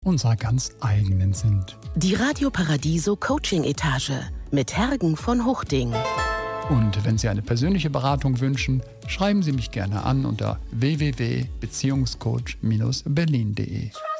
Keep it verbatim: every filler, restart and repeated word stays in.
unserer ganz eigenen sind. Die Radio Paradiso Coaching Etage mit Hergen von Huchting. Und wenn Sie eine persönliche Beratung wünschen, schreiben Sie mich gerne an unter w w w punkt beziehungscoach Bindestrich berlin punkt de.